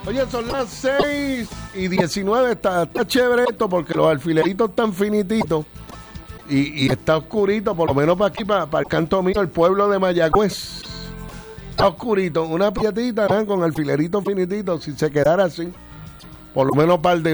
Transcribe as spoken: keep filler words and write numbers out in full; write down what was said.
Oye, son las seis y diecinueve, está, está chévere esto porque los alfileritos están finititos y, y está oscurito, por lo menos para aquí, para, para el canto mío, el pueblo de Mayagüez. Está oscurito, una pietita, ¿eh? Con alfileritos finititos, si se quedara así, por lo menos para el de